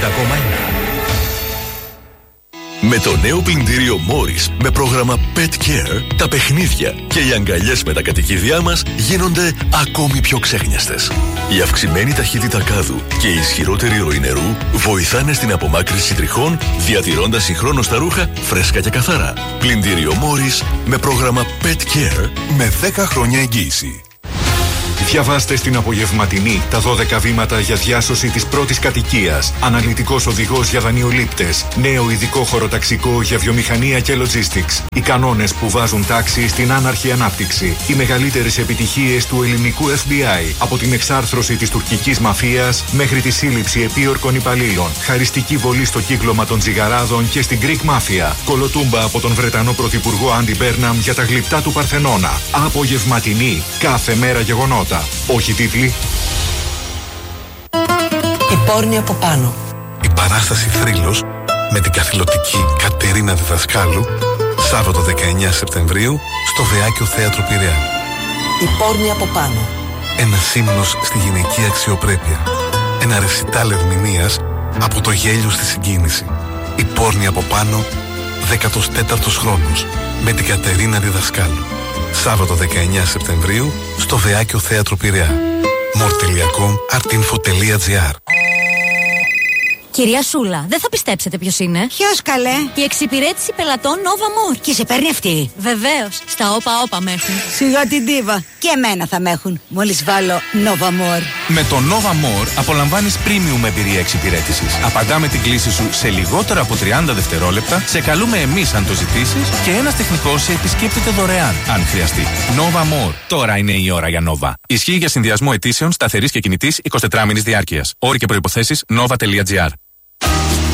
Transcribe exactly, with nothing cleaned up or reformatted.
Με το νέο πλυντήριο Morris με πρόγραμμα Pet Care, τα παιχνίδια και οι αγκαλιές με τα κατοικίδια μας γίνονται ακόμη πιο ξέχνιαστες. Η αυξημένη ταχύτητα κάδου και η ισχυρότερη ροή νερού βοηθάνε στην απομάκρυνση τριχών, διατηρώντας συγχρόνως τα ρούχα φρέσκα και καθαρά. Πλυντήριο Morris με πρόγραμμα Pet Care με δέκα χρόνια εγγύηση. Διαβάστε στην απογευματινή τα δώδεκα βήματα για διάσωση της πρώτης κατοικίας. Αναλυτικός οδηγός για δανειολήπτες. Νέο ειδικό χωροταξικό για βιομηχανία και logistics. Οι κανόνες που βάζουν τάξη στην άναρχη ανάπτυξη. Οι μεγαλύτερες επιτυχίες του ελληνικού εφ μπι άι. Από την εξάρθρωση της τουρκικής μαφίας μέχρι τη σύλληψη επίορκων υπαλλήλων. Χαριστική βολή στο κύκλωμα των τζιγαράδων και στην Greek Mafia. Κολοτούμπα από τον Βρετανό Πρωθυπουργό Άντι Μπέρναμ για τα γλυπτά του Παρθενώνα. Απογευματινή. Κάθε μέρα γεγονότα. Όχι τίτλοι. Η πόρνη από πάνω. Η παράσταση Θρύλος με την καθηλωτική Κατερίνα Διδασκάλου Σάββατο δεκαεννέα Σεπτεμβρίου στο Βεάκιο Θέατρο Πειραιά. Η πόρνη από πάνω. Ένας ύμνος στη γυναική αξιοπρέπεια. Ένα ρεσιτάλ ερμηνείας από το γέλιο στη συγκίνηση. Η πόρνη από πάνω, δέκατος τέταρτος χρόνος με την Κατερίνα Διδασκάλου. Σάββατο δεκαεννέα Σεπτεμβρίου στο Βεάκιο Θέατρο Πειραιά. μορ τελεία κομ, artinfo τελεία gr. Κυρία Σούλα, δεν θα πιστέψετε ποιος είναι. Ποιος καλέ? Η εξυπηρέτηση πελατών Nova More. Και σε παίρνει αυτή? Βεβαίως, στα όπα όπα με έχουν. Σιγά την ντίβα. Και εμένα θα με έχουν. Μόλις βάλω Nova More. Με το Nova More απολαμβάνεις premium εμπειρία εξυπηρέτησης. Απαντάμε την κλήση σου σε λιγότερα από τριάντα δευτερόλεπτα, σε καλούμε εμείς αν το ζητήσεις και ένας τεχνικός σε επισκέπτεται δωρεάν αν χρειαστεί. Nova More. Τώρα είναι η ώρα για Nova. Ισχύει για συνδυασμό αιτήσεων σταθερής και κινητής εικοσιτετράμηνης διάρκειας. Όροι και προϋποθέσεις nova τελεία gr.